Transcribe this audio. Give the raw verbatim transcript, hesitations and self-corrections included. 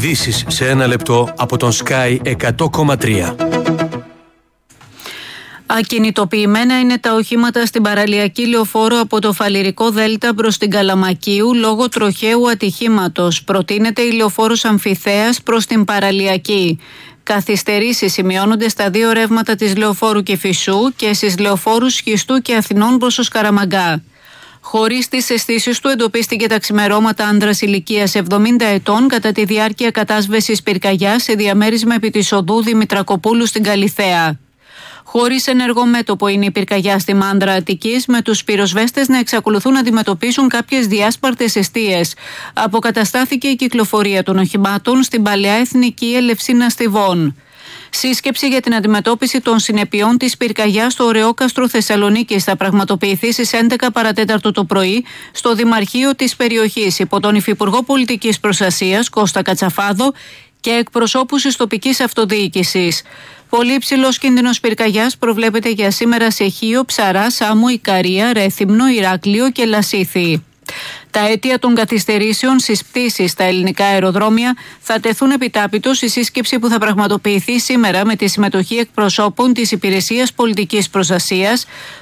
Ειδήσεις σε ένα λεπτό από τον Sky εκατό κόμμα τρία. Ακινητοποιημένα είναι τα οχήματα στην παραλιακή λεωφόρο από το Φαλιρικό Δέλτα προς την Καλαμακίου λόγω τροχαίου ατυχήματος. Προτείνεται η λεωφόρος Αμφιθέας προς την παραλιακή. Καθυστερήσεις σημειώνονται στα δύο ρεύματα της λεωφόρου Κηφισού και στις λεωφόρους Σχιστού και Αθηνών προς το Σκαραμαγκά. Χωρίς τις αισθήσεις του, εντοπίστηκε τα ξημερώματα άντρας ηλικίας εβδομήντα ετών κατά τη διάρκεια κατάσβεσης πυρκαγιάς σε διαμέρισμα επί της οδού Δημητρακοπούλου στην Καλιθέα. Χωρίς ενεργό μέτωπο είναι η πυρκαγιά στη Μάνδρα Αττικής, με τους πυροσβέστες να εξακολουθούν να αντιμετωπίσουν κάποιες διάσπαρτες εστίες. Αποκαταστάθηκε η κυκλοφορία των οχημάτων στην Παλαιά Εθνική Ελευσίνα Στιβών. Σύσκεψη για την αντιμετώπιση των συνεπειών της πυρκαγιάς στο Ωρεόκαστρο Θεσσαλονίκης θα πραγματοποιηθεί στις έντεκα παρατέταρτο το πρωί στο Δημαρχείο της περιοχής υπό τον Υφυπουργό Πολιτικής Προστασίας Κώστα Κατσαφάδο και εκπροσώπους της τοπικής αυτοδιοίκησης. Πολύ υψηλός κίνδυνος πυρκαγιάς προβλέπεται για σήμερα σε Χίο, Ψαρά, Σάμο, Ικαρία, Ρέθυμνο, Ηράκλειο και Λασίθι. Τα αίτια των καθυστερήσεων στις πτήσεις στα ελληνικά αεροδρόμια θα τεθούν επιτάπητος στη σύσκεψη που θα πραγματοποιηθεί σήμερα με τη συμμετοχή εκπροσώπων της Υπηρεσίας Πολιτικής Προστασίας,